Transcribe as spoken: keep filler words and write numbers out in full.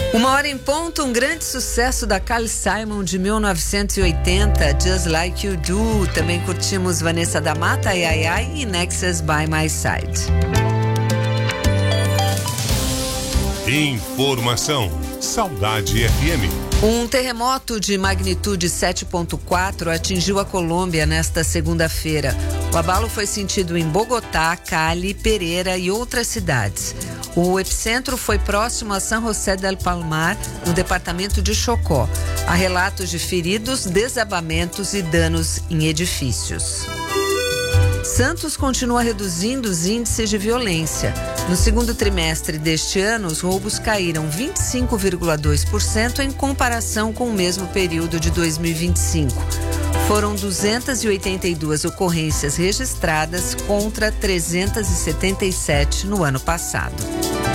Uma hora em ponto, um grande sucesso da Carly Simon de mil novecentos e oitenta, Just Like You Do. Também curtimos Vanessa da Mata, Ai Ai Ai e Nexus By My Side. Informação. Saudade F M. Um terremoto de magnitude sete ponto quatro atingiu a Colômbia nesta segunda-feira. O abalo foi sentido em Bogotá, Cali, Pereira e outras cidades. O epicentro foi próximo a San José del Palmar, no departamento de Chocó. Há relatos de feridos, desabamentos e danos em edifícios. Santos continua reduzindo os índices de violência. No segundo trimestre deste ano, os roubos caíram vinte e cinco vírgula dois por cento em comparação com o mesmo período de dois mil e vinte e cinco. Foram duzentas e oitenta e duas ocorrências registradas contra trezentas e setenta e sete no ano passado.